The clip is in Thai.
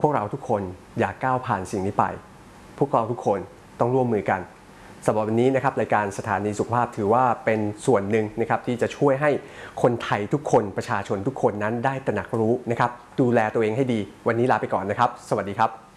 พวกเราทุกคนอยากก้าวผ่านสิ่งนี้ไปพวกเราทุกคนต้องร่วมมือกันสำหรับวันนี้นะครับรายการสถานีสุขภาพถือว่าเป็นส่วนหนึ่งนะครับที่จะช่วยให้คนไทยทุกคนประชาชนทุกคนนั้นได้ตระหนักรู้นะครับดูแลตัวเองให้ดีวันนี้ลาไปก่อนนะครับสวัสดีครับ